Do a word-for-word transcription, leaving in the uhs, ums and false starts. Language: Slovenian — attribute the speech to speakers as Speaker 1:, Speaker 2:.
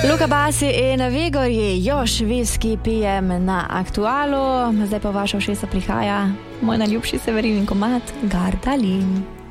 Speaker 1: Luka Basi in Vigorji, Još Viski pijem na Aktualu. Zdaj pa vaša všesa prihaja moj najljubši Severinko mat, Gardalin.